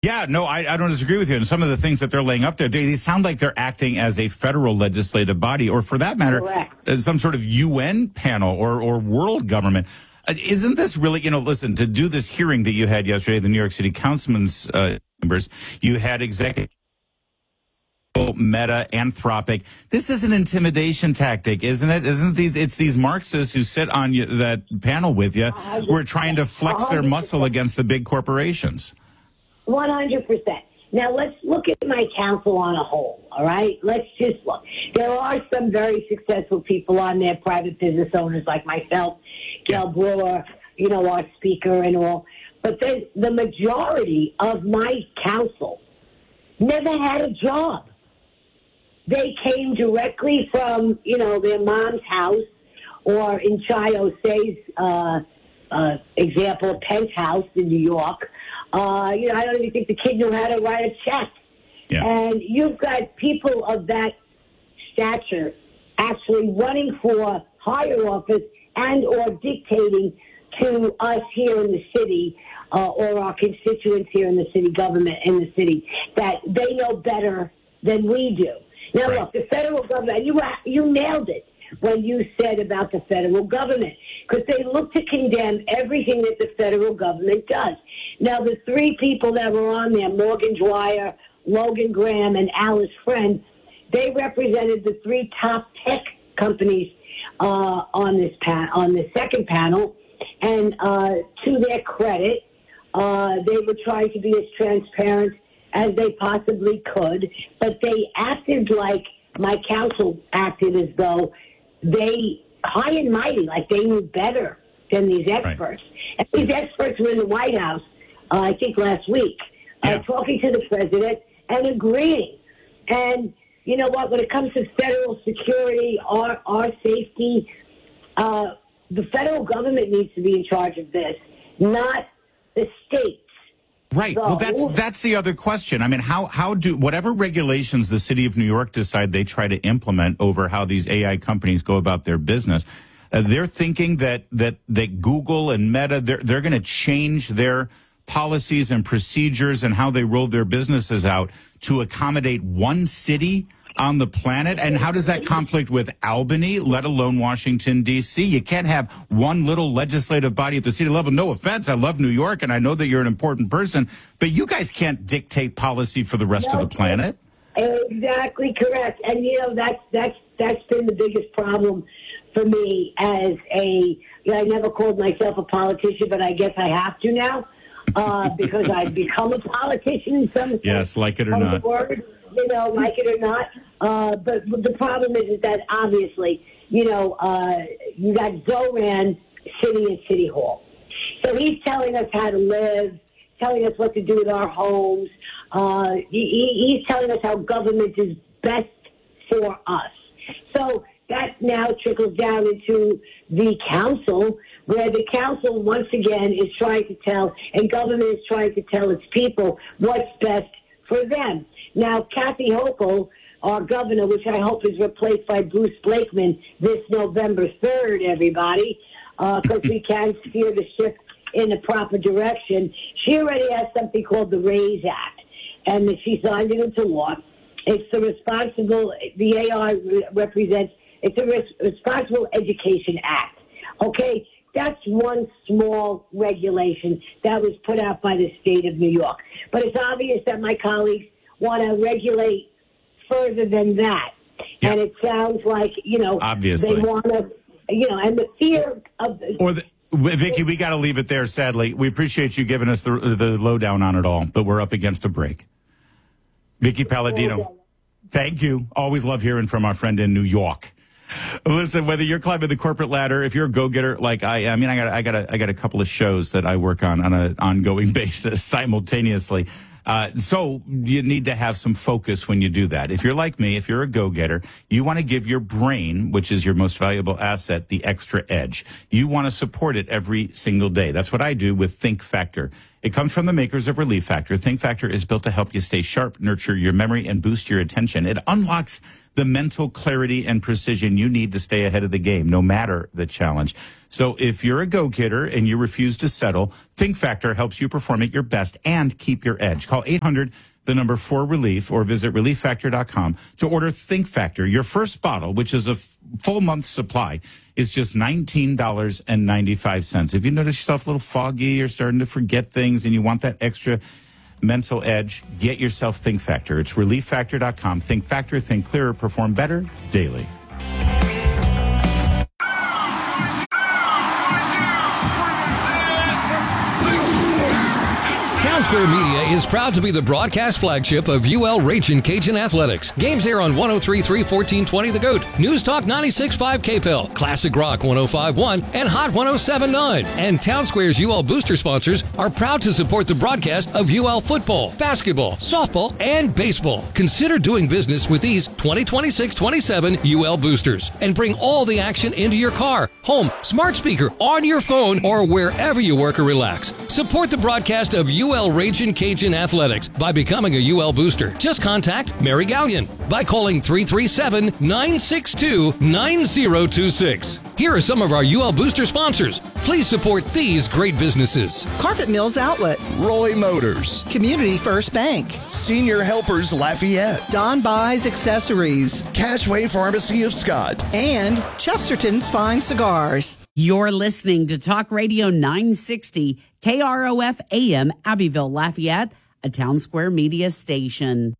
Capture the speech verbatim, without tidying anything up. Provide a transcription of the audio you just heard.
Yeah, no, I, I don't disagree with you. And some of the things that they're laying up there, they, they sound like they're acting as a federal legislative body, or for that matter, as some sort of U N panel or, or world government. Uh, isn't this really, you know, listen, to do this hearing that you had yesterday, the New York City Councilman's uh, members, you had executive Meta, Anthropic. This is an intimidation tactic, isn't it? Isn't these? It's these Marxists who sit on you, that panel with you, who are trying to flex their muscle against the big corporations. One hundred percent. Now let's look at my council on a whole. All right, let's just look. There are some very successful people on there, private business owners like myself, Gail Brewer, you know, our speaker and all. But then the majority of my council never had a job. They came directly from, you know, their mom's house, or in Chai Osei's uh, uh, example, a penthouse in New York. Uh, you know, I don't even think the kid knew how to write a check. Yeah. And you've got people of that stature actually running for higher office and or dictating to us here in the city uh, or our constituents here in the city government in the city that they know better than we do. Now, right. Look, the federal government, you you nailed it when you said about the federal government, because they look to condemn everything that the federal government does. Now, the three people that were on there, Morgan Dwyer, Logan Graham, and Alice Friend, they represented the three top tech companies uh, on this pa- on the second panel, and uh, to their credit, uh, they were trying to be as transparent as they possibly could, but they acted like my council acted as though they, high and mighty, like they knew better than these experts. Right. And these experts were in the White House, uh, I think last week, yeah. uh, talking to the president and agreeing. And you know what, when it comes to federal security, our, our safety, uh, the federal government needs to be in charge of this, not the states. Right. Well, that's that's the other question. I mean, how how do whatever regulations the city of New York decide they try to implement over how these A I companies go about their business, uh, they're thinking that that that Google and Meta they're they're going to change their policies and procedures and how they roll their businesses out to accommodate one city on the planet. And how does that conflict with Albany, let alone Washington, D C? You can't have one little legislative body at the city level. No offense, I love New York, and I know that you're an important person, but you guys can't dictate policy for the rest no, of the planet. Exactly correct. And, you know, that's, that's, that's been the biggest problem for me as a, you know, I never called myself a politician, but I guess I have to now uh, because I've become a politician in some sense. Yes, like it or not. Word. You know, like it or not. Uh, but, but the problem is, is that obviously, you know, uh, you got Zoran sitting in City Hall. So he's telling us how to live, telling us what to do with our homes. Uh, he, he's telling us how government is best for us. So that now trickles down into the council, where the council, once again, is trying to tell, and government is trying to tell its people what's best for them. Now, Kathy Hochul, our governor, which I hope is replaced by Bruce Blakeman this November third, everybody, because uh, we can steer the ship in the proper direction. She already has something called the RAISE Act, and she signed it into law. It's the responsible, the A I represents, it's a res- Responsible Education Act. Okay, that's one small regulation that was put out by the state of New York. But it's obvious that my colleagues want to regulate further than that. Yep. And it sounds like, you know, obviously they want to, you know, and the fear of... The, or the, Vicki, we got to leave it there, sadly. We appreciate you giving us the, the lowdown on it all, but we're up against a break. Vicki Palladino, thank you. Always love hearing from our friend in New York. Listen, whether you're climbing the corporate ladder, if you're a go-getter like I am, I mean, I got, I got, a, I got a couple of shows that I work on on an ongoing basis simultaneously. Uh, so you need to have some focus when you do that. If you're like me, if you're a go-getter, you want to give your brain, which is your most valuable asset, the extra edge. You want to support it every single day. That's what I do with Think Factor. It comes from the makers of Relief Factor. Think Factor is built to help you stay sharp, nurture your memory, and boost your attention. It unlocks the mental clarity and precision you need to stay ahead of the game, no matter the challenge. So if you're a go-getter and you refuse to settle, Think Factor helps you perform at your best and keep your edge. Call Call eight hundred, the number four relief, or visit relief factor dot com to order Think Factor. Your first bottle, which is a f- full month's supply, is just nineteen dollars and ninety-five cents. If you notice yourself a little foggy, you're starting to forget things, and you want that extra mental edge, get yourself Think Factor. It's relief factor dot com. Think Factor, think clearer, perform better daily. Townsquare Media is proud to be the broadcast flagship of U L Ragin' Cajun Athletics. Games air on one oh three point three, fourteen twenty The Goat, News Talk ninety-six point five K P L, Classic Rock one oh five point one, and Hot one oh seven point nine. And Townsquare's U L booster sponsors are proud to support the broadcast of U L football, basketball, softball, and baseball. Consider doing business with these twenty twenty-six twenty-seven U L boosters and bring all the action into your car, home, smart speaker, on your phone, or wherever you work or relax. Support the broadcast of U L Ragin' Cajun Athletics by becoming a U L booster. Just contact Mary Gallion by calling three three seven, nine six two, nine zero two six. Here are some of our U L booster sponsors. Please support these great businesses. Carpet Mills Outlet, Roy Motors, Community First Bank, Senior Helpers Lafayette, Don Buys Accessories, Cashway Pharmacy of Scott, and Chesterton's Fine Cigars. You're listening to Talk Radio nine sixty, K R O F A M, Abbeville, Lafayette, a Townsquare Media station.